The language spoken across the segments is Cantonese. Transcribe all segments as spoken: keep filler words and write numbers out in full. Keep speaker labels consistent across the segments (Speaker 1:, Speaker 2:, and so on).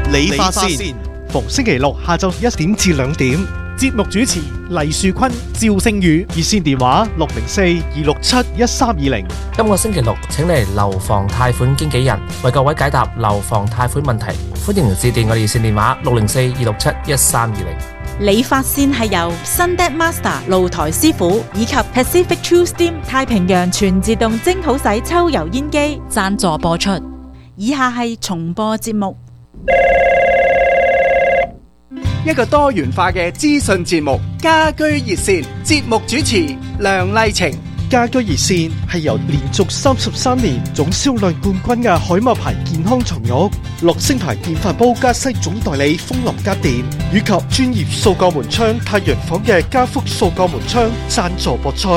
Speaker 1: 理髮先，
Speaker 2: 逢星期六下晝一點至兩點。
Speaker 3: 節目主持黎樹坤、趙聖宇，
Speaker 2: 熱線電話六零四二六七一三二零。
Speaker 4: 今個星期六請嚟樓房貸款經紀人為各位解答樓房貸款問題，歡迎致電我哋熱線電話六零四二六七一三二零。
Speaker 5: 理髮線係由 Sundet Master 露台師傅以及 Pacific True Steam 太平洋全自動蒸好洗抽油煙機贊助播出。以下係重播節目。
Speaker 6: 一個多元化嘅資訊節目，家居熱線，節目主持梁麗晴。
Speaker 2: 家居熱線係由連續三十三年總銷量冠軍嘅海馬牌健康床褥、樂聲牌電飯煲加西總代理風林家電以及專業塑膠門窗太陽房嘅加福塑膠門窗贊助播出。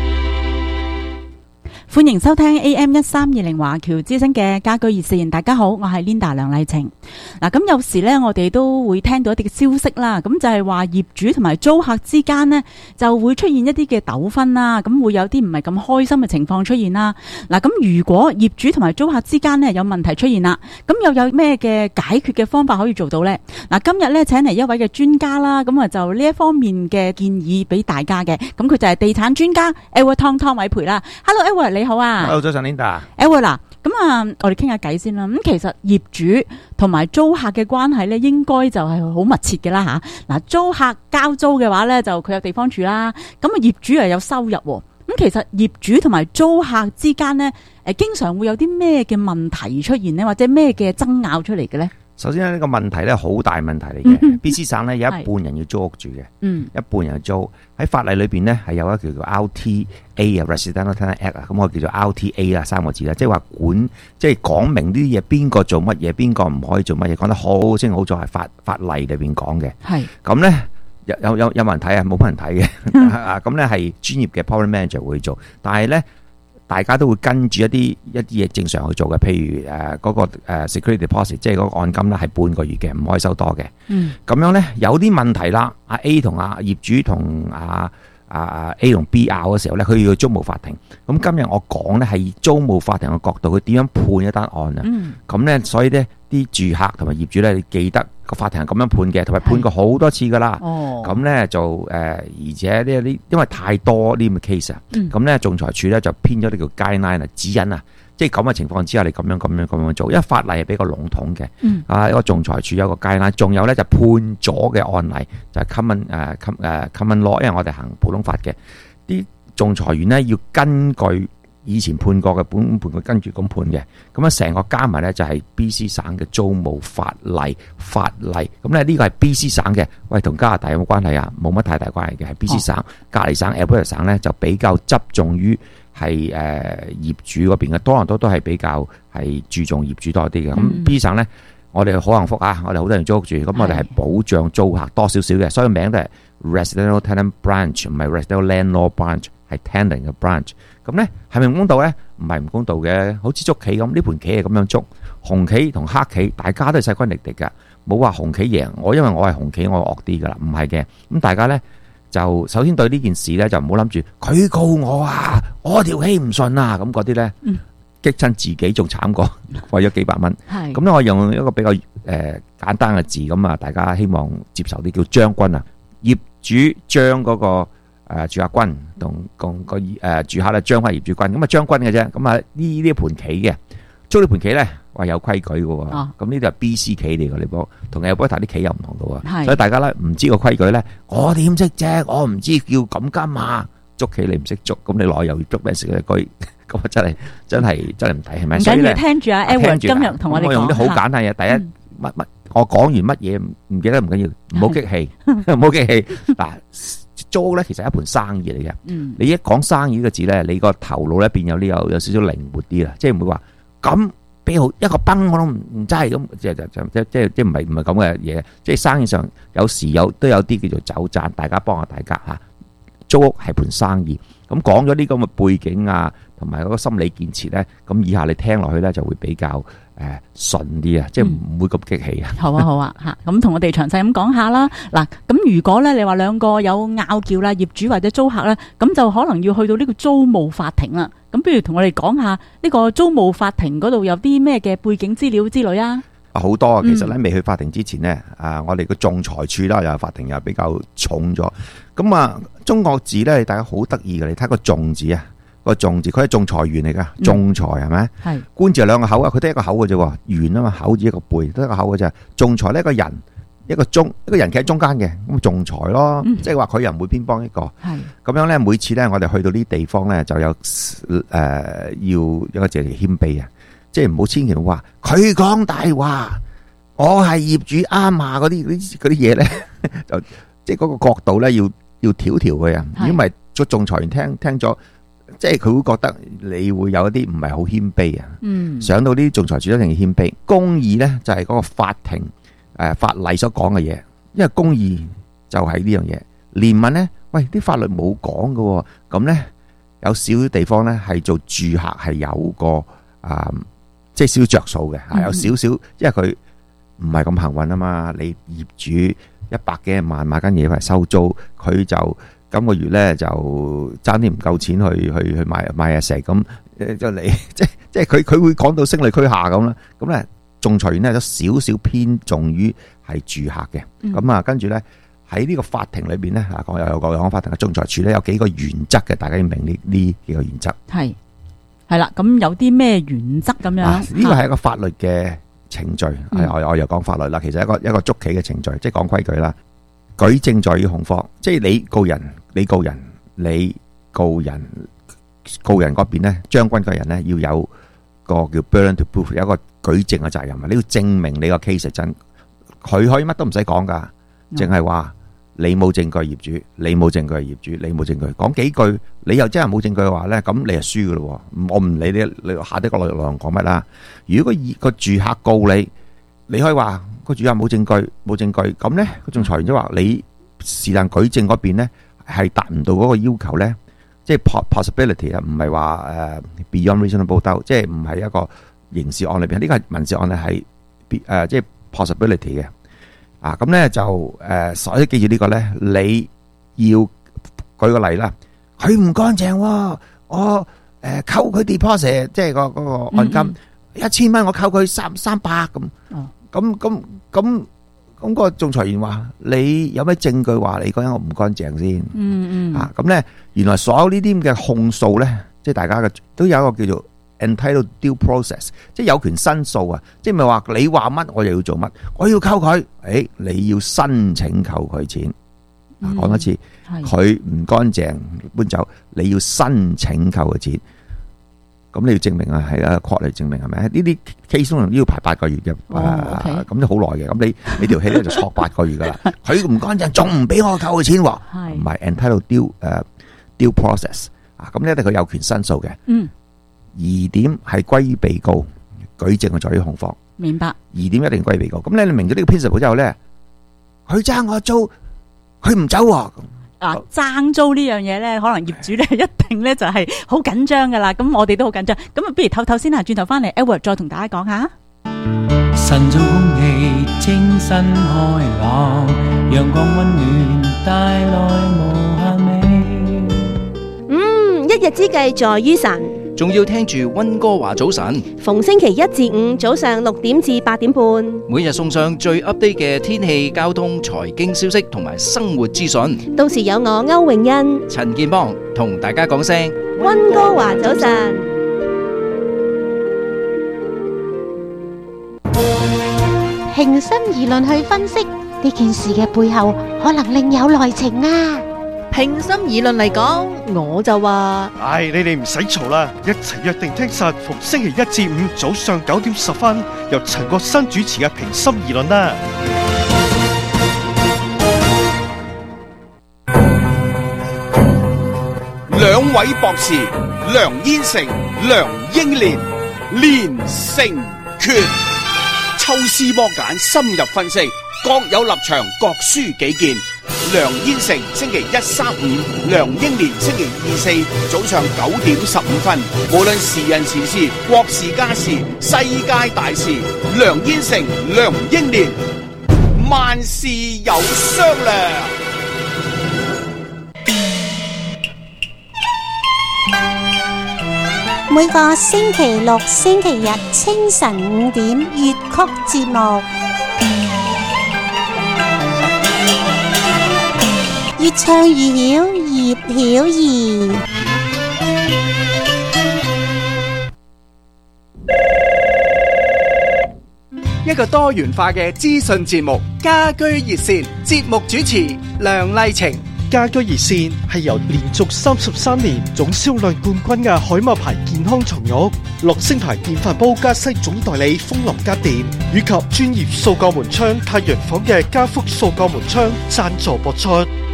Speaker 5: 歡迎收聽 A M 一三二零華僑之聲嘅家居熱線。大家好，我係 Linda 梁麗晴。嗱，咁有時呢，我哋都會聽到一啲嘅消息啦。咁就係話業主同埋租客之間呢，就會出現一啲嘅糾紛啦。咁會有啲唔係咁開心嘅情況出現啦。嗱，咁如果業主同埋租客之間呢有問題出現啦，咁又有咩嘅解決嘅方法可以做到呢？嗱，今日呢，請嚟一位嘅專家啦，咁啊就呢一方面嘅建議俾大家嘅。咁佢就係地產專家 Edward 湯湯偉培啦。Hello Edward，你好啊。
Speaker 7: Hello， 早晨 Linda。
Speaker 5: Edward 嗱，咁啊，我哋傾下偈先啦。咁其實業主同埋租客嘅關係咧，應該就係好密切嘅啦吓。嗱，租客交租嘅話咧，就佢有地方住啦。咁啊，業主又有收入。咁其實業主同埋租客之間咧，誒，經常會有啲咩嘅問題出現咧，或者咩嘅爭拗出嚟嘅咧？
Speaker 7: 首先呢個問題咧，好大問題嚟嘅。B C 省咧有一半人要租屋住嘅，
Speaker 5: 嗯，一
Speaker 7: 半人租。喺法例裏邊咧係有一個叫做 R T A 啊 ，Residential Tenant Act 啊，咁我叫做 R T A 啦，三個字啦，即係話管，即係講明呢啲嘢邊個做乜嘢，邊個唔可以做乜嘢，講得好清好楚，係法法例裏邊講嘅。係咁咧，有有有有冇人睇啊？冇乜人睇嘅啊！咁咧係專業嘅 Property Manager 會做，但係咧。大家都會跟住一啲一啲嘢正常去做嘅，譬如誒嗰、呃那個、呃、security deposit， 即係嗰個按金啦，係半個月嘅，唔可以收多嘅。嗯，咁樣咧有啲問題啦，阿 A 同阿業主同阿阿 A 同 B 拗嘅時候咧，佢要去租務法庭。咁今日我講咧係以租務法庭嘅角度，佢點樣判一單案啊？嗯，咁咧所以咧啲住客同埋業主咧，你記得個法庭係咁樣判嘅，同埋判過好多次噶啦。哦，咁咧就誒、呃，而且呢啲因為太多呢咁嘅 case 啊，咁咧仲裁處咧就編咗呢個 guideline 啊指引啊，即係咁嘅情況之下，你咁樣咁樣咁樣做，因為法例係比較籠統嘅。嗯，啊，一個仲裁處有一個 guideline，仲有咧就判咗嘅案例就係 common 誒 com 誒 common law，因為我哋行普通法嘅，啲仲裁員咧要根據以前判過嘅本判，佢跟住咁判嘅，咁啊成個加埋咧就係 B C 省嘅租務法例法例，咁咧呢個係 B C 省嘅，喂同加拿大有冇關係啊？冇乜太大關係嘅，係 B C 省，哦、隔離省 Alberta 省咧就比較側重於係誒、呃、業主嗰邊嘅，多倫多都係比較係注重業主多啲嘅，咁、嗯、B C 省咧我哋好幸福啊，我哋好多人租屋住，咁我哋係保障租客多少少嘅，所以名都係 Residential Tenant Branch， 唔係 Residential Landlord Branch， 係 Tenant 嘅 branch。咁咧係咪唔公道咧？唔係唔公道嘅，好似捉棋咁，呢盤棋係咁樣捉，紅棋同黑棋，大家都係勢均力敵噶，冇話紅棋贏我，因為我係紅棋，我惡啲噶啦，唔係嘅。咁大家咧就首先對呢件事咧就唔好諗住佢告我啊，我條棋唔順啊，咁嗰啲咧激親自己仲慘過，為咗幾百蚊。係咁咧，我用一個比較誒、呃、簡單嘅字咁啊，大家希望接受啲叫將軍啊，業主將嗰、那個。誒、呃、住客軍同共個誒住客咧將翻業主軍，咁啊將軍嘅啫，咁啊呢呢盤棋嘅租呢盤棋咧話有規矩嘅喎，咁呢度係 B C 棋嚟嘅呢波，同 Alberta 啲棋又唔同嘅喎，所以大家咧唔知個規矩咧，我點識啫？我唔知叫咁㗎嘛，捉棋你唔識捉，咁你攞又要捉咩食嘅居，咁啊真係真係真係唔抵係咪？唔緊要，聽住啊 Edward 今日同我哋講，我用啲好簡單嘅，第一乜乜，我講完乜嘢唔唔記得唔緊要，唔好激氣，唔好激氣嗱。租咧其實係一盤生意嚟嘅，嗯、你一講生意呢個字咧，你個頭腦咧變有啲有有少少靈活啲啦，即係唔會話咁俾好一個崩我都唔唔真係咁，即係即即即即唔係唔係咁嘅嘢，即係生意上有時有都有啲叫做走賺，大家幫下大家嚇。租屋係盤生意，咁講咗啲咁嘅背景啊，同埋嗰個心理建設咧，咁以下你聽落去咧就會比較誒順啲啊，即係唔會咁激氣啊。好啊好啊嚇，
Speaker 5: 咁同我哋詳細咁講下啦。嗱，咁如果咧你話兩個有拗撬啦，業主或者租客咧，咁就可能要去到呢個租務法庭啦。咁不如同我哋講下呢個租務法庭嗰度有啲咩嘅背景資料之類啊？
Speaker 7: 好多啊。其實咧未去法庭之前咧，啊我哋個仲裁處啦，又係法庭又比較重咗。咁啊，中國字咧，大家好得意嘅，你睇個仲字啊，個仲字，佢係仲裁員嚟噶，仲裁係咪？係官字係兩個口啊，佢得一個口嘅啫，員啊嘛，口字一個背，得一個口嘅啫。仲裁呢一個人。一個中一個人企喺中間嘅，咁仲裁咯，嗯、即係話佢又唔會偏幫一個。係咁樣咧，每次咧我哋去到呢啲地方咧，就有誒、呃、要一個字嚟謙卑啊，即係唔好千祈話佢講大話，我係業主啱啊嗰啲嗰啲嗰啲嘢咧，就即係嗰個角度咧要要調調佢啊，因為個仲裁員聽聽咗，即係佢會覺得你會有一啲唔係好謙卑啊。嗯，上到呢啲仲裁處一定要謙卑，公義咧就係嗰個法庭。誒，法例所講嘅嘢，因為公義就係呢樣嘢。憐憫咧，喂，啲法律冇講嘅，咁咧有少少地方咧係做住客係有個啊，即係少着數嘅，係有少少，因為佢唔係咁幸運啊嘛。你業主一百幾萬買間嘢嚟收租，佢就今個月咧就爭啲唔夠錢去去去買買嘢食，咁誒就你即係即係佢佢會講到聲淚俱下咁啦，咁咧。仲裁員咧有少少偏重於係住客嘅，咁啊、嗯、跟住咧喺呢個法庭裏邊咧，啊講又有個講法庭嘅仲裁處咧有幾個原則嘅，大家要明呢呢幾個原則。係係啦，咁有啲咩原則咁樣？呢個係一個法律嘅程序，嗯、我我又講法律啦，其實一個一個捉棋嘅程序，即係講規矩啦。舉證在於控方，即係你告人，你告人，你告人，告人嗰邊咧，將軍嗰人咧要有個叫 burden to prove， 有一個舉證嘅責任啊！你要證明你個 case 係真，佢可以乜都唔使講噶，淨係話你冇證據，業主你冇證據，業主你冇證據，講幾句，你又真係冇證據嘅話咧，咁你就輸噶咯。我唔理你，你下啲個內容講乜啦。如果個個住客告你，你可以話個住客冇證據，冇證據，咁咧個仲裁員就話你是但舉證嗰邊咧係達唔到嗰個要求咧，即係 possibility 啊，唔係話誒 beyond reasonable doubt，即係唔係一個。刑事案裏邊呢個係民事案咧係誒即係 possibility 嘅啊，咁咧就誒所以記住呢個咧，你要舉個例啦，佢唔乾淨，我誒扣佢 deposit， 即係個嗰個按金一千蚊，我扣佢三三百咁，咁咁咁咁個仲裁員話你有咩證據話你嗰間屋唔乾淨先？嗯嗯啊，咁咧原來所有呢啲咁嘅控訴咧，即係大家嘅都有一個叫做entitled due process， 即係有權申訴啊！即係唔係話你話乜我又要做乜，我要扣佢，誒你要申請扣佢錢。啊，講多次，佢唔乾淨搬走，你要申請扣佢錢。咁你要證明啊，係啊，court嚟證明係咪？呢啲 case 通常都要排八個月嘅，咁就好耐嘅。咁你你條氣咧就錯八個月噶啦。佢唔乾淨，仲唔俾我扣佢錢喎？唔係 entitled due 誒 due process 啊！咁一定佢有權申訴嘅。嗯。疑點係歸於被告，舉證係在於控方。明白。疑點一定歸於被告。咁咧，你明咗呢個 principle 之後咧，佢爭我租，佢唔走喎。啊，爭租呢樣嘢咧，可能業主咧一定咧就係好緊張噶啦。咁我哋都好緊張。咁啊，不如唞唞先啦，轉頭翻嚟 Edward 再同大家講下。晨早空氣清新開朗，陽光溫暖帶來無限美。嗯，一日之計在於晨。
Speaker 6: 仲要聽住溫哥華早晨，
Speaker 1: 逢星期一至五早上六點至八點半，
Speaker 6: 每日送上最 update 嘅天氣、交通、財經消息同埋生活資訊。
Speaker 1: 到時有我歐永欣、
Speaker 6: 陳建邦同大家講聲
Speaker 1: 溫哥華早晨。
Speaker 8: 平心而論去分析呢件事嘅背後，可能另有內情啊！
Speaker 1: 平心而論嚟講，我就話：
Speaker 2: 唉，你哋唔使嘈啦，一齊約定聽實，逢星期一至五早上九點十分，由陳國新主持嘅平心而論啦。
Speaker 9: 兩位博士，梁燕成、梁英蓮，連勝決，抽絲剝繭，深入分析，各有立場，各抒己見。梁燕成星期一、三、五，梁英蓮星期二、四早上九點十五分。無論時人時事、國事家事、世界大事，梁燕成、梁英蓮，萬事有商量。
Speaker 8: 每個星期六、星期日清晨五點粵曲節目，越唱越曉，葉曉儀。
Speaker 6: 一個多元化嘅資訊節目，家居熱線節目主持梁麗晴。
Speaker 2: 家居熱線係由連續三十三年總銷量冠軍嘅海馬牌健康床褥、樂聲牌電飯煲加西總代理風林家電以及專業塑膠門窗太陽房嘅家福塑膠門窗贊助播出。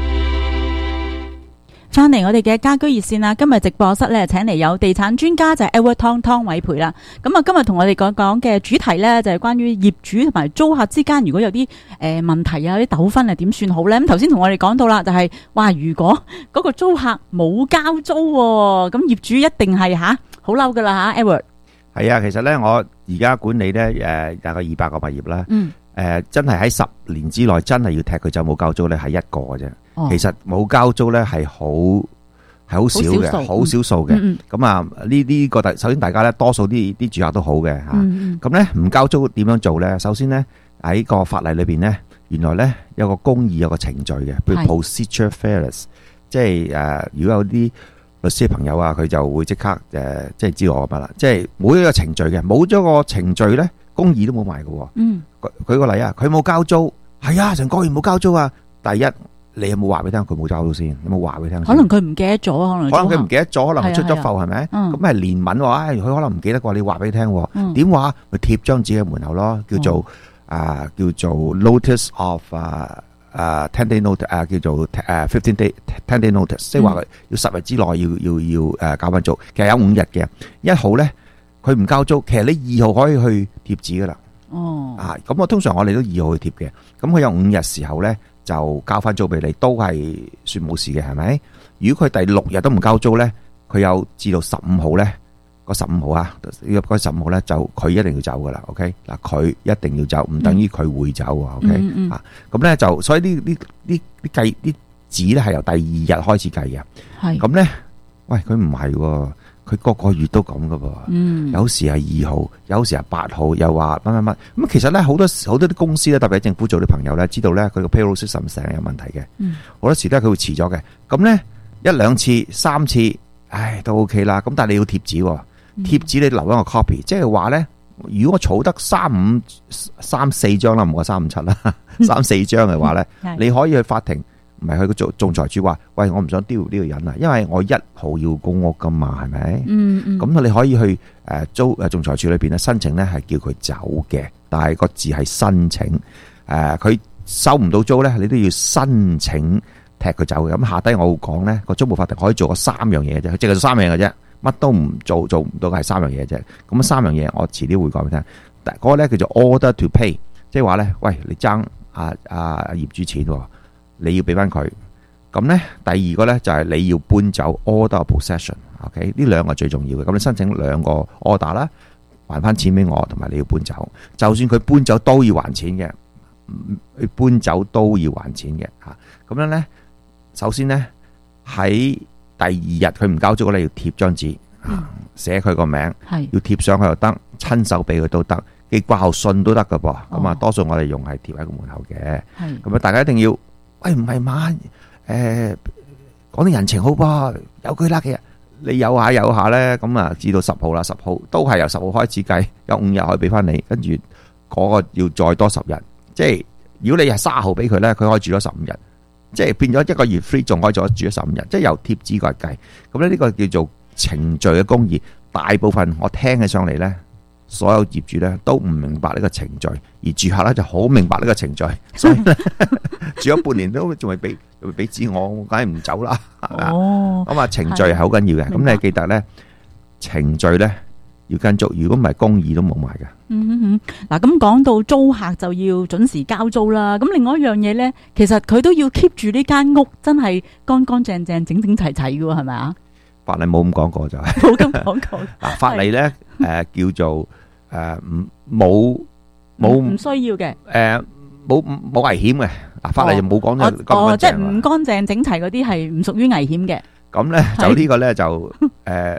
Speaker 5: 翻嚟我哋嘅家居熱線啦，今日直播室咧請嚟有地產專家就係 Edward 湯湯偉培啦。咁啊，今日同我哋講講嘅主題咧就係關於業主同埋租客之間如果有啲誒問題啊、有啲糾紛啊，點算好咧？咁頭先同我哋講到啦，就係話如果嗰個租客冇交租，咁業主一定係吓好嬲噶啦吓 ，Edward。
Speaker 7: 係啊，其實咧我而家管理咧誒大概二百個物業啦。嗯。誒，真係喺十年之內真係要踢佢就冇交租咧，係一個嘅啫。其實冇交租咧係好係好少嘅，好少數嘅。咁啊呢呢個首先大家咧多數啲啲住客都好嘅吓。咁咧唔交租點樣做咧？首先咧喺個法例裏邊咧，原來咧有個公義有個程序嘅，譬如 procedure fairness，即係誒如果有啲律師嘅朋友啊，佢就會即刻誒即係知道我乜啦。即係冇一個程序嘅，冇咗個程序咧，公義都冇埋嘅。嗯，舉舉個例啊，佢冇交租，係啊，成個月冇交租啊。第一，你有冇話俾聽佢冇交租先？有冇話俾聽？
Speaker 5: 可能佢唔記得咗，可能
Speaker 7: 可能佢唔記得咗，可能佢出咗埠係咪？咁係連文話，佢可能唔記得過，你話俾佢聽，點話？咪貼張紙喺門口咯，叫做啊叫做 notice of 啊啊 ten day notice 啊叫做誒 fifteen day ten day notice，即係話佢要十日之內要要要誒交翻租。其實有五日嘅，一號咧佢唔交租，其實你二號可以去貼紙噶啦。哦，啊咁我通常我哋都二號去貼嘅，咁佢有五日時候咧。就交翻租俾你，都係算冇事嘅，係咪？如果佢第六日都唔交租咧，佢有至到十五號咧，個十五號啊，嗰十五號咧就佢一定要走噶啦 ，OK？嗱，佢一定要走，唔等於佢會走啊 ，OK？嗯嗯、啊，咁咧就所以呢呢呢啲計啲紙咧係由第二日開始計嘅，係咁咧，喂，佢唔係喎。佢個個月都咁噶噃，嗯、有時係二號，有時係八號，又話乜乜乜。咁其實咧，好多好多啲公司咧，特別喺政府做啲朋友咧，知道咧佢個 payroll system 成日有問題嘅。好、嗯、多時咧佢會遲咗嘅。咁咧一兩次、三次，唉都 OK 啦。咁但係你要貼紙，貼紙你留一個 copy，即係話咧，如果我儲得三五三四張啦，唔好話三五七啦，三四張嘅話咧，嗯、你可以去法庭。唔係佢個仲仲裁處話，喂，我唔想丟呢個人啊，因為我一號要公屋噶嘛，係咪？嗯嗯。咁你可以去誒租誒仲裁處裏邊咧申請咧，係叫佢走嘅，但係個字係申請。誒、呃，佢收唔到租咧，你都要申請踢佢走嘅。咁下低我會講咧，個租務法庭可以做個三樣嘢啫，佢淨係做三樣嘅啫，乜都唔做，做唔到係三樣嘢啫。咁三樣嘢我遲啲會講俾你聽。但係嗰個咧叫做 order to pay，即係話咧，喂，你爭阿阿業主錢喎。你要俾翻佢，咁咧第二個咧就係你要搬走 order of possession，OK，呢兩個最重要嘅。咁你申請兩個 order 啦，還翻錢俾我，同埋你要搬走。就算佢搬走都要還錢嘅，佢搬走都要還錢嘅吓。咁樣咧，首先咧喺第二日佢唔交租咧，要貼張紙，寫佢個名，要貼上去又得，親手俾佢都得，寄掛號信都得噶噃。咁啊，多數我哋用係貼喺個門口嘅。咁啊，大家一定要。喂，唔係嘛？誒，講啲人情好噃，有佢啦嘅。你有下有下咧，咁啊，至到十號啦，十號都係由十號開始計，有五日可以俾翻你，跟住嗰個要再多十日。即係如果你係卅號俾佢咧，佢可以住咗十五日，即係變咗一個月 free，仲可以再住咗十五日，即係由貼紙個計。咁咧呢個叫做程序嘅公義。大部分我聽起上嚟咧，所有業主咧都唔明白呢個程序，而住客咧就好明白呢個程序，所以咧住咗半年都仲未俾，仲未俾紙我，我梗係唔走啦。哦，咁啊程序係好緊要嘅，咁你記得咧程序咧要跟足，如果唔係公義都冇埋嘅。
Speaker 5: 嗯哼哼，嗱咁講到租客就要準時交租啦。咁另外一樣嘢咧，其實佢都要 keep 住呢間屋真係乾乾淨淨、整整齊齊嘅喎，係咪啊？
Speaker 7: 法例冇咁講過就係
Speaker 5: 冇咁講過。
Speaker 7: 嗱，法例咧誒叫做誒唔冇冇
Speaker 5: 唔需要嘅
Speaker 7: 誒冇冇危險嘅。嗱，法例就冇講咗咁乾淨。
Speaker 5: 哦，即係唔乾淨整齊嗰啲係唔屬於危險嘅。
Speaker 7: 咁咧就呢個咧就誒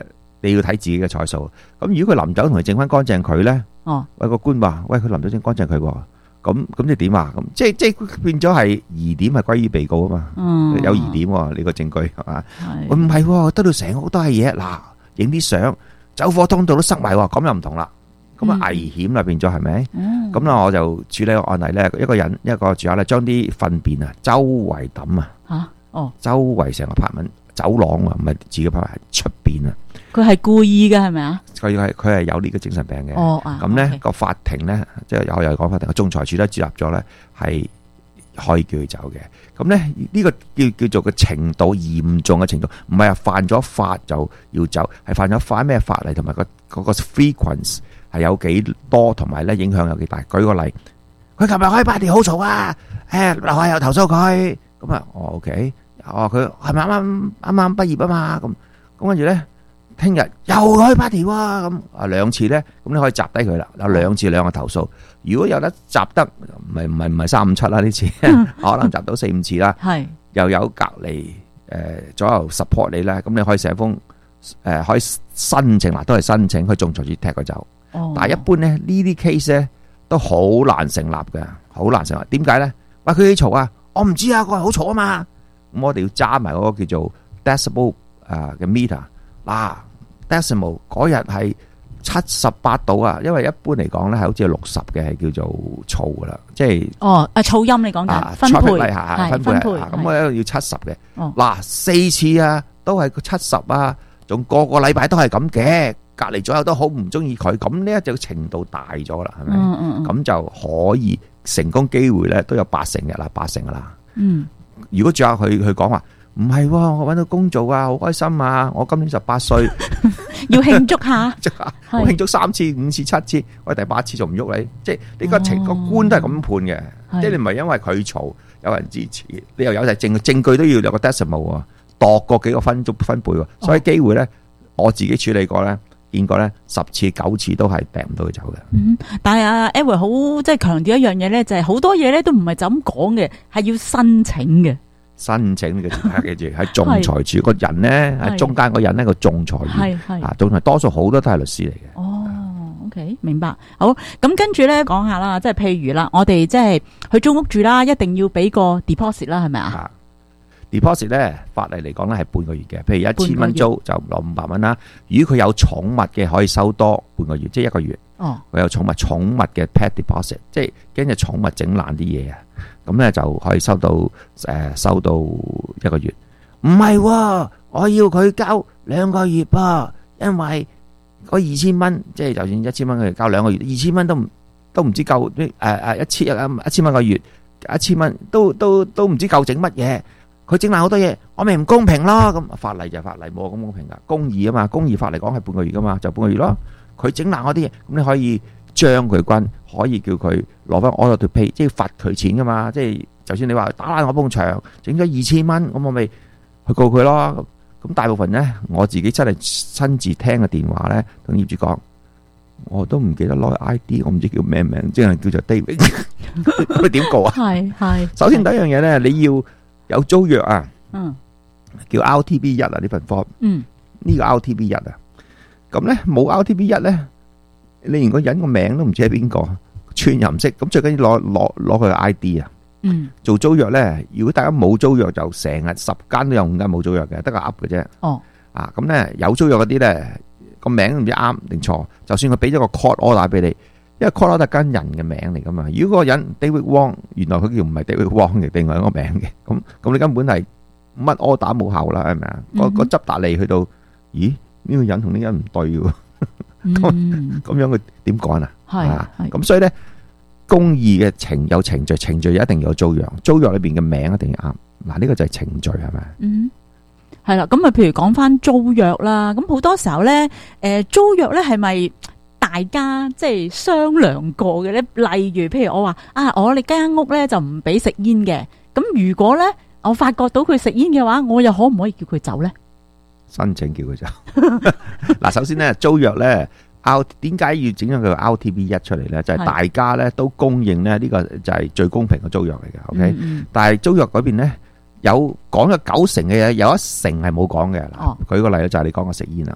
Speaker 7: 你要睇自己嘅彩數。咁如果佢臨走同佢整翻乾淨佢咧，
Speaker 5: 哦，
Speaker 7: 喂個官話，喂佢臨走整乾淨佢喎，咁咁你點啊？咁即係即係變咗係疑點係歸於被告啊嘛，
Speaker 5: 嗯，
Speaker 7: 有疑點喎，你個證據係嘛？
Speaker 5: 係
Speaker 7: 唔係喎，得到成屋都係嘢，嗱，影啲相，走火通道都塞埋喎，咁又唔同啦，咁啊危險啦變咗係咪？咁啦我就處理個案例咧，一個人一個住客咧，將啲糞便啊周圍抌啊，
Speaker 5: 嚇，哦，
Speaker 7: 周圍成個拍文走廊啊，唔係自己拍係出邊啊。
Speaker 5: 佢係故意嘅係咪啊？
Speaker 7: 佢係佢係有呢個精神病嘅。
Speaker 5: 哦啊
Speaker 7: 咁咧
Speaker 5: OK
Speaker 7: 個法庭咧，即係我又講法庭，個仲裁處咧接納咗咧，係可以叫佢走嘅。咁咧呢個叫叫做個程度嚴重嘅程度，唔係話犯咗法就要走，係犯咗法咩法例同埋個嗰個 frequency 係有幾多，同埋咧影響有幾大。舉個例，佢琴日開 party 好嘈啊，誒樓下又投訴佢，咁啊，哦 OK，哦佢係咪啱啱啱啱畢業啊嘛，咁咁跟住咧。聽日又開 party 喎，咁啊兩次咧，咁你可以集低佢啦。有兩次兩個投訴，如果有得集得，唔係唔係唔係三五七啦呢次，可能集到四五次啦。
Speaker 5: 係
Speaker 7: 又有隔離誒左右 support 你咧，咁你可以寫封誒可以申請啦，都係申請去仲裁處踢佢走。
Speaker 5: 哦，
Speaker 7: 但係一般咧呢啲 case 咧都好難成立嘅，好難成立。點解咧？喂佢幾嘈啊？我唔知啊，佢係好嘈啊嘛。咁我哋要揸埋嗰個叫做 decibel 啊嘅 meter。嗱 decimal 嗰日係七十八度啊，因為一般嚟講咧係好似六十嘅係叫做噪噶啦，即係
Speaker 5: 哦啊噪音你講緊分配
Speaker 7: 係分配咁我咧要七十嘅。嗱四次啊都係七十啊，仲個個禮拜都係咁嘅，隔離左右都好唔中意佢，咁呢一隻程度大咗啦，係咪？
Speaker 5: 嗯嗯
Speaker 7: 咁就可以成功機會咧都有八成嘅啦，八成噶啦。
Speaker 5: 嗯，
Speaker 7: 如果最後佢佢講話。唔係喎，我揾到工做啊，好開心啊！我今年十八歲，
Speaker 5: 要慶祝下，
Speaker 7: 我慶祝三次、五次、七次，我第八次仲唔喐你？即係呢個情個官都係咁判嘅，即係你唔係因為佢嘈有人支持，你又有曬證證據都要有個 decimal 喎，度過幾個分足分貝喎，所以機會咧，我自己處理過咧，見過咧十次九次都係掟唔到佢走嘅。
Speaker 5: 嗯，但係阿 Edward 好即係強調一樣嘢咧，就係好多嘢咧都唔係就咁講嘅，係要申請嘅。
Speaker 7: 申請呢個字，記住喺仲裁處個人咧，喺中間個人咧個仲裁員，啊，仲裁多數好多都係律師嚟嘅。
Speaker 5: 哦 ，OK，明白。好，咁跟住咧講下啦，即係譬如啦，我哋即係去租屋住啦，一定要俾個 deposit 啦，係咪啊
Speaker 7: ？deposit 咧法例嚟講咧係半個月嘅，譬如一千蚊租就攞五百蚊啦。如果佢有寵物嘅，可以收多半個月，即係一個月。
Speaker 5: 哦，
Speaker 7: 佢有寵物，寵物嘅 pet deposit，即係驚隻寵物整爛啲嘢啊，咁咧就可以收到誒、呃、收到一個月。唔係喎，我要佢交兩個月噃，因為嗰二千蚊，即係就算一千蚊佢交兩個月，二千蚊都唔都唔知夠誒誒一千一一千蚊個月，一千蚊都都都唔知夠整乜嘢。佢整爛好多嘢，我咪唔公平咯。咁法例就係法例，冇咁公平噶，公義啊嘛，公義法嚟講係半個月噶嘛，就半個月咯。佢整爛嗰啲嘢，咁你可以將佢關，可以叫佢攞翻 order to pay，即係罰佢錢噶嘛。即係就算你話打爛我埲牆，整咗二千蚊，咁我咪去告佢咯。咁大部分咧，我自己真係親自聽嘅電話咧，同業主講，我都唔記得攞 I D， 我唔知叫咩名，即係叫做 David， 咁你點告啊？
Speaker 5: 係係。
Speaker 7: 首先第一樣嘢咧，你要有租約啊，
Speaker 5: 嗯，
Speaker 7: 叫 R T B 一啊呢份 form，
Speaker 5: 嗯，
Speaker 7: 呢個 R T B 一啊。咁咧冇 R T B 一咧，你連個人個名都唔知係邊個，串又唔識，咁最緊要攞攞攞佢個 I D 啊。
Speaker 5: 嗯，做
Speaker 7: 租約咧，如果大家冇租約，就成日十間都有五間冇租約嘅，得個噏嘅啫。
Speaker 5: 哦，
Speaker 7: 啊，咁咧有租約嗰啲咧，個名都唔知啱定錯，就算佢俾咗個 court order 俾你，因為 court order 係間人嘅名嚟噶嘛。如果個人 David Wong，原來佢叫唔係 David Wong 嘅，另外一個名嘅，咁咁你根本係乜 order 冇效啦，係咪啊？個個執達利去到，咦？呢個人同呢個人唔對喎，咁咁樣佢點講啊？係係咁，所以咧公義嘅程有程序，程序一定有租約，租約裏邊嘅名一定要啱。嗱，呢個就係程序係咪？
Speaker 5: 嗯，係啦。咁啊，譬如講翻租約啦，咁好多時候咧，誒租約咧係咪大家即係商量過嘅咧？例如，譬如我話啊，我哋間屋咧就唔俾食煙嘅，咁如果咧我發覺到佢食煙嘅話，我又可唔可以叫佢走咧？
Speaker 7: 申請叫佢走。嗱，首先咧租約咧 ，out 點解要整咗佢 R T B 一出嚟咧？就係、是、大家咧都公認咧呢個就係最公平嘅租約嚟嘅。OK，、嗯嗯、但係租約嗰邊咧有講咗九成嘅嘢，有一成係冇講嘅。嗱、哦，舉個例就係你講嘅食煙啦。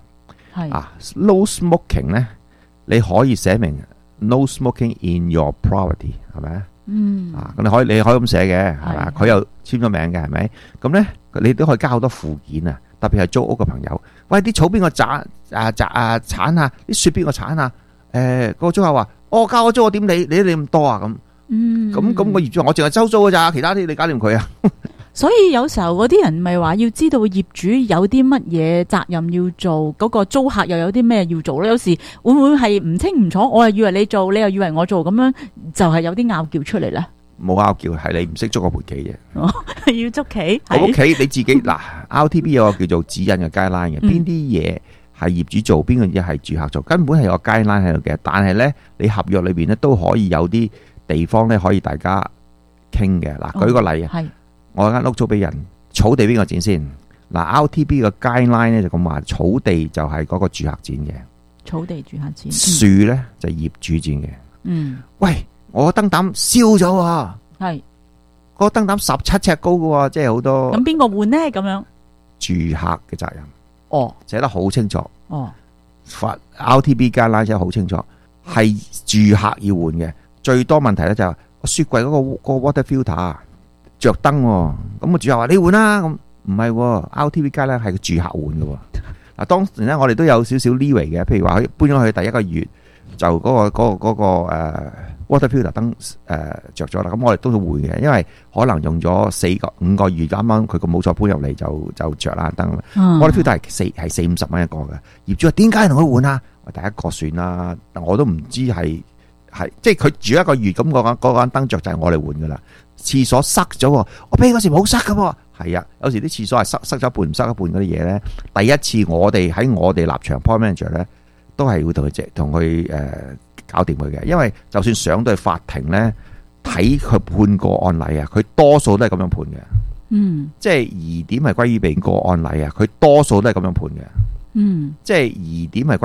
Speaker 5: 係
Speaker 7: 啊 ，no smoking 咧，你可以寫明 no smoking in your property 係咪啊？
Speaker 5: 嗯
Speaker 7: 啊，咁你可以你可以咁寫嘅係咪？佢又簽咗名嘅係咪？咁咧你都可以加好多附件啊，特別係租屋嘅朋友。喂，啲草邊個摘啊摘啊鏟啊，啲雪邊個鏟啊？誒，個租客話：我交我租我點理？你你咁多啊咁。
Speaker 5: 嗯，
Speaker 7: 咁咁個業主我淨係收租㗎咋，其他啲你搞掂佢啊。
Speaker 5: 所以有時候嗰啲人咪話要知道業主有啲乜嘢責任要做，嗰個租客又有啲咩要做咧。有時會唔會係唔清唔楚？我又以為你做，你又以為我做，咁樣就係有啲拗撬出嚟咧。
Speaker 7: 冇拗撬，係你唔識捉個盤棋啫。
Speaker 5: 哦，要捉棋。
Speaker 7: 我屋企你自己嗱 ，R T B 有個叫做指引嘅 guideline 嘅，邊啲嘢係業主做，邊個嘢係住客做，根本係有個 guideline 喺度嘅。但係咧，你合約裏邊咧都可以有啲地方咧可以大家傾嘅。嗱，舉個例啊。
Speaker 5: 係。
Speaker 7: 我間屋租俾人，草地邊個剪先？嗱 ，R T B 嘅 guideline 咧就咁話，草地就係嗰個住客剪嘅，
Speaker 5: 草地住客剪，
Speaker 7: 樹咧就係業主剪嘅。
Speaker 5: 嗯，
Speaker 7: 喂，我燈膽燒咗喎，
Speaker 5: 係，
Speaker 7: 個燈膽十七尺高嘅喎，即係好多。
Speaker 5: 咁邊個換呢？咁樣
Speaker 7: 住客嘅責任。
Speaker 5: 哦，
Speaker 7: 寫得好清楚。
Speaker 5: 哦，
Speaker 7: 法 R T B guideline 寫得好清楚，係住客要換嘅。最多問題咧就係雪櫃嗰個嗰個 water filter 啊。着燈喎，咁個住客話你換啦，咁唔係喎 ，R T B 街咧係個住客換嘅喎。嗱，當然咧我哋都有少少 leeway 嘅，譬如話搬咗去第一個月就嗰、嗰個嗰、嗰個嗰、嗰個呃、water filter 燈誒著咗啦，咁我哋都會換嘅，因為可能用咗四個五個月，啱啱佢個冇錯搬入嚟就就著啦燈啦。
Speaker 5: 嗯、
Speaker 7: water filter 係四係四五十蚊一個嘅，業主話點解同佢換啊？我第一個算啦，但我都唔知係係即係佢住一個月咁嗰間嗰間燈著就係我哋換噶啦。廁所塞咗喎，我俾嗰時冇塞噶喎，係啊，有時啲廁所係塞塞咗一半唔塞一半嗰啲嘢咧。第一次我哋喺我哋立場 point manager 咧，都係會同佢借同佢誒搞掂佢嘅，因為就算上到去法庭咧，睇佢判個案例啊，佢多數都係咁樣判嘅。
Speaker 5: 嗯，
Speaker 7: 即係疑點係歸於被告案例啊，佢多數都係咁樣判嘅。
Speaker 5: 嗯，
Speaker 7: 即係疑點係歸